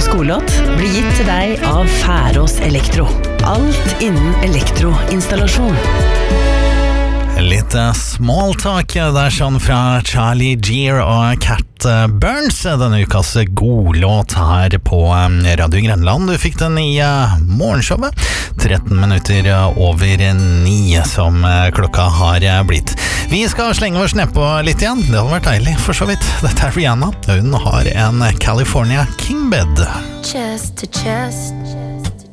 godlåt blir gitt til deg av Færås Elektro. Alt innen elektroinstallasjon. Litt small talk der sånn fra Charlie Gear og Cat Burns, denne ukas godlåt her på Radio Grenland. Du fikk den i morgenshowet, 13 minutter over 9 som klokka har blitt. Vi skal slenge oss nedpå litt igjen, det hadde vært deilig for så vidt. Dette er Rihanna, hun har en California King Bed. Chest to chest